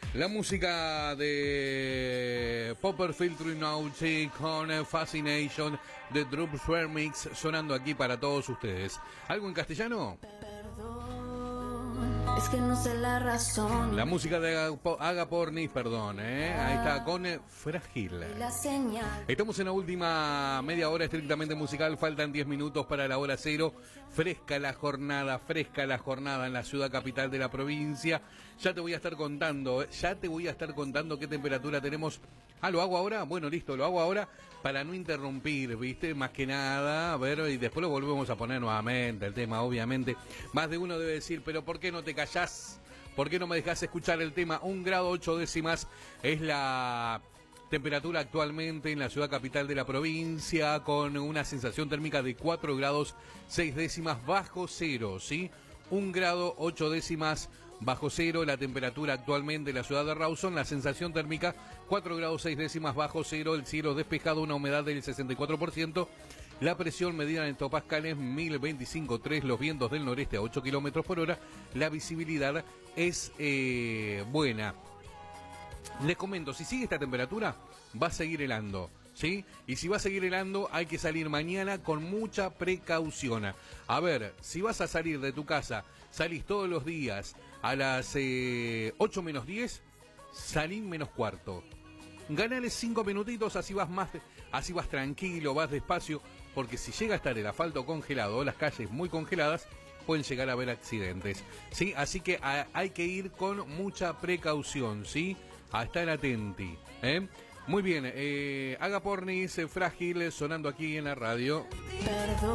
La música de Popper Filtro Naughty con Fascination de Drums Remix sonando aquí para todos ustedes. ¿Algo en castellano? Es que no sé la razón. La música de Aga Pornis, perdón, ahí está, con Frágil. La señal. Estamos en la última media hora estrictamente musical, faltan 10 minutos para la hora cero. Fresca la jornada en la ciudad capital de la provincia. Ya te voy a estar contando qué temperatura tenemos. Ah, ¿lo hago ahora? Bueno, listo, lo hago ahora para no interrumpir, ¿viste? Más que nada, a ver, y después lo volvemos a poner nuevamente, el tema, obviamente. Más de uno debe decir, pero ¿por qué no te callás? ¿Por qué no me dejás escuchar el tema? 1 grado 8 décimas es la temperatura actualmente en la ciudad capital de la provincia, con una sensación térmica de 4 grados 6 décimas bajo cero, ¿sí? 1 grado 8 décimas bajo cero, la temperatura actualmente en la ciudad de Rawson, la sensación térmica 4 grados 6 décimas bajo cero, el cielo despejado, una humedad del 64%, la presión medida en hectopascales 1025,3, los vientos del noreste a 8 kilómetros por hora, la visibilidad es buena. Les comento, si sigue esta temperatura, va a seguir helando, ¿sí? Y si va a seguir helando, hay que salir mañana con mucha precaución. A ver, si vas a salir de tu casa, salís todos los días a las 8 menos 10, salí menos cuarto. Ganale 5 minutitos, así vas tranquilo, vas despacio, porque si llega a estar el asfalto congelado o las calles muy congeladas, pueden llegar a haber accidentes, ¿sí? Así que hay que ir con mucha precaución, ¿sí? A estar atenti, ¿eh? Muy bien, Aga Pornis, Frágil, sonando aquí en la radio. Perdón.